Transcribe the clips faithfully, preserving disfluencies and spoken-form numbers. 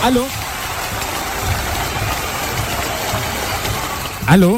¿Aló? ¿Aló?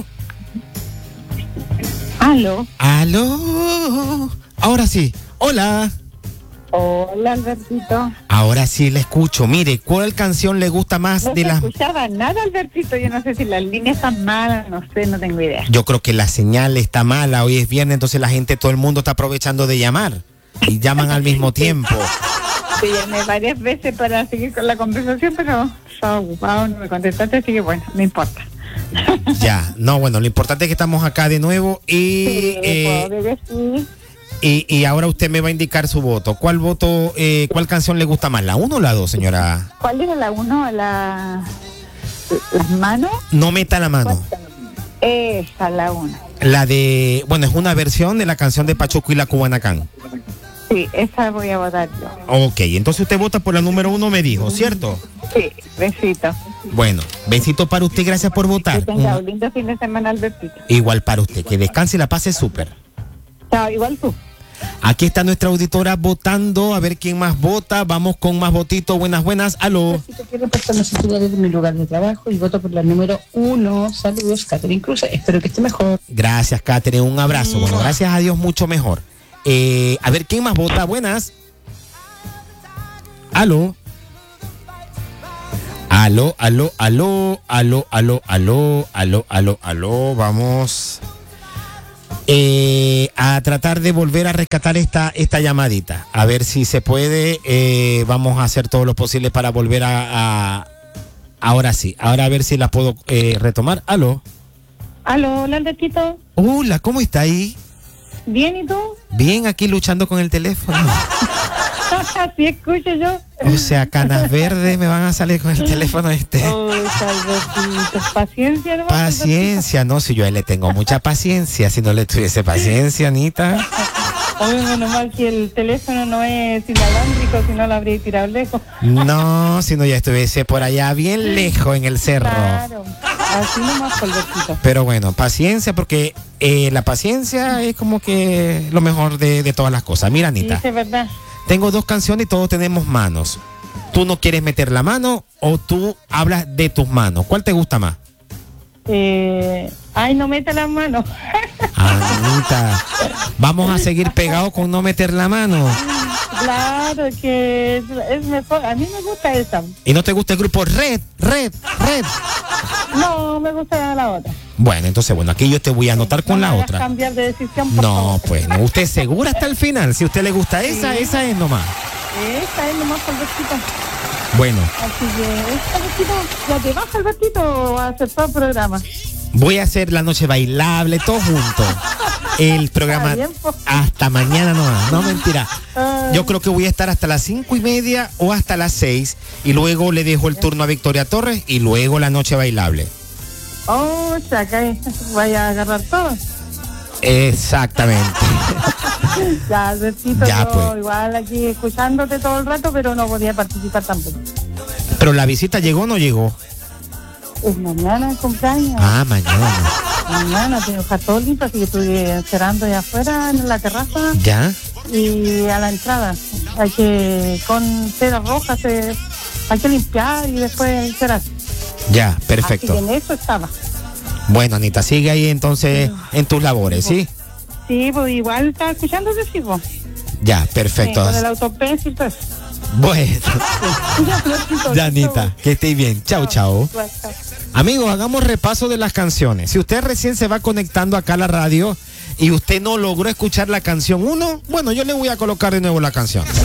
¿Aló? ¿Aló? Ahora sí. Hola. Hola, Albertito. Ahora sí le escucho. Mire, ¿cuál canción le gusta más no de las...? No escuchaba nada, Albertito. Yo no sé si las líneas están malas, no sé, no tengo idea. Yo creo que la señal está mala. Hoy es viernes, entonces la gente, todo el mundo está aprovechando de llamar. Y llaman al mismo tiempo. Te llamé varias veces para seguir con la conversación, pero estaba ocupado, no me contestaste, así que bueno, no importa. Ya, no, bueno, lo importante es que estamos acá de nuevo y... Sí, eh, sí. Y, y ahora usted me va a indicar su voto. ¿Cuál voto, eh, cuál canción le gusta más? ¿La uno o la dos, señora? ¿Cuál era la uno? La... ¿Las manos? No meta la mano. Esa, la uno. La de, bueno, es una versión de la canción de Pachuco y la Cubanacán. Sí, esa voy a votar yo. Ok, entonces usted vota por la número uno, me dijo, ¿cierto? Sí, besito. Bueno, besito para usted, gracias por votar. Que tenga un un lindo fin de semana, Albertito. Igual para usted, que descanse y la pase súper. Chao, igual tú. Aquí está nuestra auditora votando, a ver quién más vota. Vamos con más votitos. Buenas, buenas. Aló. Quiero personas situadas en mi lugar de trabajo y voto por la número uno. Saludos, Catherine Cruz. Espero que esté mejor. Gracias, Catherine. Un abrazo. Bueno, gracias a Dios, mucho mejor. Eh, a ver quién más vota. Buenas. Aló. Aló, aló, aló, aló, aló, aló, aló, aló, aló. Vamos. Eh, a tratar de volver a rescatar esta, esta llamadita. A ver si se puede. Eh, vamos a hacer todo lo posible para volver a, a... Ahora sí. Ahora a ver si la puedo eh, retomar. Aló. Aló, hola, Albertito. Hola, ¿cómo está ahí? Bien, ¿y tú? Bien, aquí luchando con el teléfono. Así escucho yo. O sea, canas verdes me van a salir con el teléfono este. Oh, Albertito, paciencia, hermano. Paciencia, no, si yo a él le tengo mucha paciencia. Si no le tuviese paciencia, Anita. Oye, menos mal que el teléfono no es inalámbrico, si no lo habría tirado lejos. No, si no ya estuviese por allá bien lejos en el cerro. Claro, así nomás, Albertito. Pero bueno, paciencia, porque eh, la paciencia es como que lo mejor de, de todas las cosas. Mira, Anita. Sí, es verdad. Tengo dos canciones y todos tenemos manos. ¿Tú no quieres meter la mano o tú hablas de tus manos? ¿Cuál te gusta más? Eh, ay, no meta la mano. Anita, vamos a seguir pegados con no meter la mano. Claro que es, es mejor. A mí me gusta esa. ¿Y no te gusta el grupo Red, Red, Red? No, me gusta la otra. Bueno, entonces, bueno, aquí yo te voy a anotar con no la me hagas otra. cambiar de decisión, por No, favor. pues no. ¿Usted segura hasta el final? Si a usted le gusta esa, Sí. esa es nomás. Esta es nomás, Albertito. Bueno, Así que, esta, Albertito, ya te vas, Albertito, a hacer todo el programa. voy a hacer la noche bailable, todo junto. El programa Está bien, pues. hasta mañana nomás. No, mentira. Ay. Yo creo que voy a estar hasta las cinco y media o hasta las seis y luego le dejo el turno a Victoria Torres y luego la noche bailable. Oh, o sea, que vaya a agarrar todo. Exactamente. Ya, Albertito, Ya, yo pues. igual aquí escuchándote todo el rato, pero no podía participar tampoco. Pero la visita llegó o no llegó. Es mañana el cumpleaños. Ah, mañana. Mañana tengo todo listo, así que estuve esperando allá afuera en la terraza ¿Ya? y a la entrada. Hay que, con cera roja, se, hay que limpiar y después cerrar. Ya, perfecto. Así que en eso estaba. Bueno, Anita, sigue ahí entonces en tus labores, ¿sí? Sí, pues igual estaba escuchándote, sí, pues. Ya, Sí, perfecto. con el autopencil, pues. Bueno, Ya, Albertito, ya, Anita, que estés bien. Chao, chao. Chao, chao. Amigos, hagamos repaso de las canciones. Si usted recién se va conectando acá a la radio y usted no logró escuchar la canción uno, bueno, yo le voy a colocar de nuevo la canción.